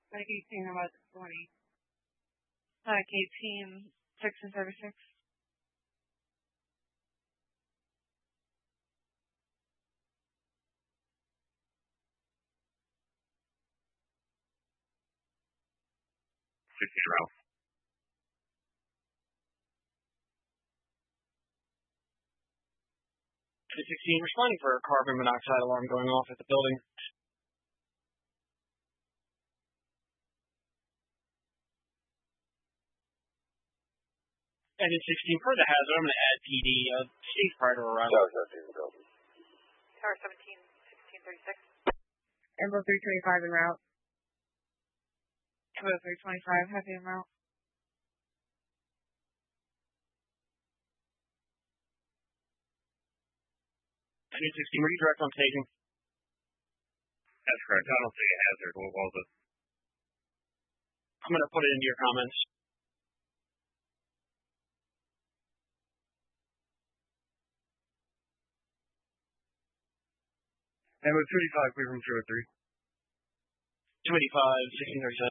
18 about 20. Team 6 and 36. Ralph. 16, responding for a carbon monoxide alarm going off at the building. And in 16, per the hazard, I'm going to add PD states prior to arrival. Tower 17, 1636. Emerald 325 en route. Emerald 325, heavy en route. And in 16, redirect on taking. That's correct. I don't see a hazard. What was it? I'm going to put it into your comments. Emerald 285, clear from 203. 285,